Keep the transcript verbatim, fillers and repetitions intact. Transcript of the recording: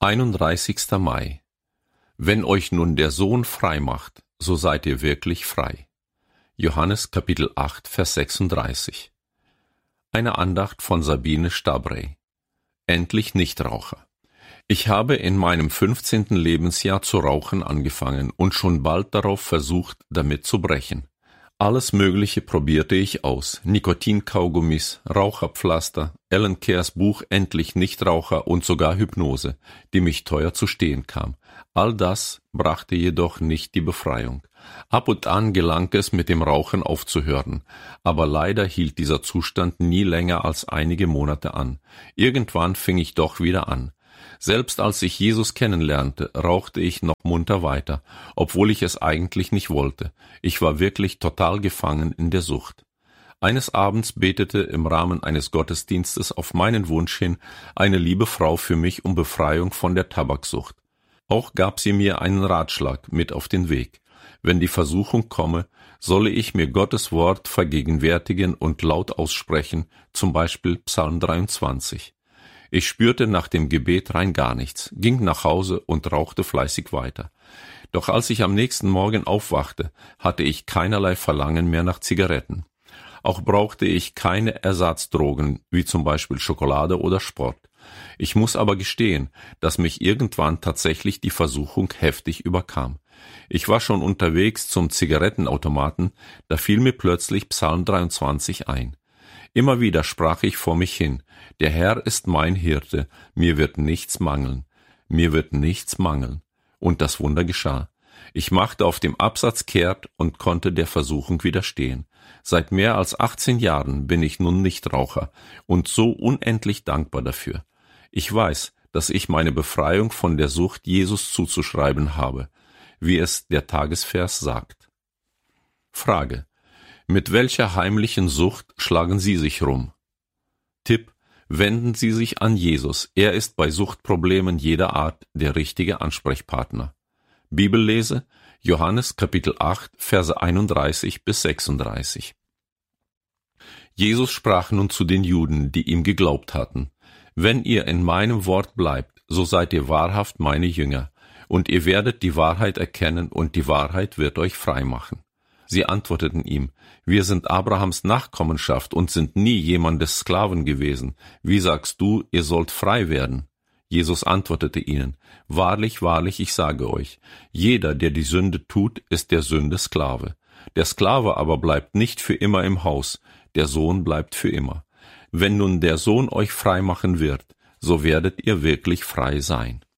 einunddreißigster Mai. Wenn euch nun der Sohn frei macht, so seid ihr wirklich frei. Johannes Kapitel acht, Vers sechsunddreißig. Eine Andacht von Sabine Stabrey. Endlich Nichtraucher. Ich habe in meinem fünfzehnten Lebensjahr zu rauchen angefangen und schon bald darauf versucht, damit zu brechen. Alles Mögliche probierte ich aus. Nikotinkaugummis, Raucherpflaster, Ellen Kehrs Buch Endlich Nichtraucher und sogar Hypnose, die mich teuer zu stehen kam. All das brachte jedoch nicht die Befreiung. Ab und an gelang es, mit dem Rauchen aufzuhören, aber leider hielt dieser Zustand nie länger als einige Monate an. Irgendwann fing ich doch wieder an. Selbst als ich Jesus kennenlernte, rauchte ich noch munter weiter, obwohl ich es eigentlich nicht wollte. Ich war wirklich total gefangen in der Sucht. Eines Abends betete im Rahmen eines Gottesdienstes auf meinen Wunsch hin eine liebe Frau für mich um Befreiung von der Tabaksucht. Auch gab sie mir einen Ratschlag mit auf den Weg. Wenn die Versuchung komme, solle ich mir Gottes Wort vergegenwärtigen und laut aussprechen, zum Beispiel Psalm dreiundzwanzig. Ich spürte nach dem Gebet rein gar nichts, ging nach Hause und rauchte fleißig weiter. Doch als ich am nächsten Morgen aufwachte, hatte ich keinerlei Verlangen mehr nach Zigaretten. Auch brauchte ich keine Ersatzdrogen, wie zum Beispiel Schokolade oder Sport. Ich muss aber gestehen, dass mich irgendwann tatsächlich die Versuchung heftig überkam. Ich war schon unterwegs zum Zigarettenautomaten, da fiel mir plötzlich Psalm dreiundzwanzig ein. Immer wieder sprach ich vor mich hin: Der Herr ist mein Hirte, mir wird nichts mangeln, mir wird nichts mangeln. Und das Wunder geschah. Ich machte auf dem Absatz kehrt und konnte der Versuchung widerstehen. Seit mehr als achtzehn Jahren bin ich nun Nichtraucher und so unendlich dankbar dafür. Ich weiß, dass ich meine Befreiung von der Sucht Jesus zuzuschreiben habe, wie es der Tagesvers sagt. Frage: Mit welcher heimlichen Sucht schlagen Sie sich rum? Tipp: Wenden Sie sich an Jesus. Er ist bei Suchtproblemen jeder Art der richtige Ansprechpartner. Bibellese: Johannes Kapitel acht, Verse einunddreißig bis sechsunddreißig. Jesus sprach nun zu den Juden, die ihm geglaubt hatten: Wenn ihr in meinem Wort bleibt, so seid ihr wahrhaft meine Jünger, und ihr werdet die Wahrheit erkennen, und die Wahrheit wird euch frei machen. Sie antworteten ihm: Wir sind Abrahams Nachkommenschaft und sind nie jemandes Sklaven gewesen. Wie sagst du, ihr sollt frei werden? Jesus antwortete ihnen: Wahrlich, wahrlich, ich sage euch, jeder, der die Sünde tut, ist der Sünde Sklave. Der Sklave aber bleibt nicht für immer im Haus, der Sohn bleibt für immer. Wenn nun der Sohn euch frei machen wird, so werdet ihr wirklich frei sein.